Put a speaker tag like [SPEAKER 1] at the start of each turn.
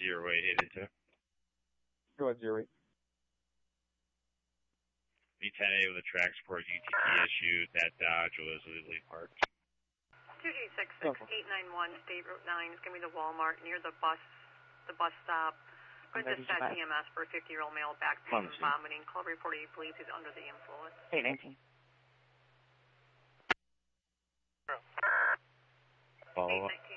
[SPEAKER 1] 0882.
[SPEAKER 2] Go ahead, 08.
[SPEAKER 1] B10A with a track support UTC issued at Dodge was illegally parked.
[SPEAKER 3] 2G66891 State Route 9 is going to be the Walmart near the bus stop. Going to dispatch EMS for a 50-year-old male back pain and vomiting. Call reported he believes he's under the influence.
[SPEAKER 4] 819.
[SPEAKER 1] Follow up.